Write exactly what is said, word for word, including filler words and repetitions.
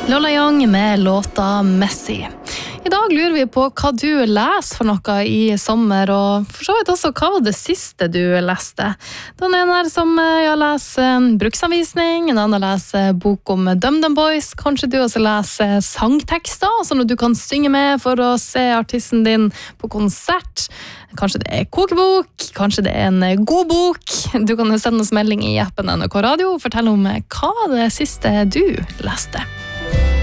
Lola Young med låta Messi. I dag lurer vi på hva du leser for noe i sommer, og for så vidt også hva var det siste du leste. Den ene er som jeg leser en bruksanvisning, en annen leser bok om DumDum Boys, kanskje du også leser sangtekster, sånn at du kan synge med for å se artisten din på konsert. Kanskje det er kokebok, kanskje det er en god bok. Du kan sende oss melding i appen N R K Radio og fortelle om hva var det siste du leste.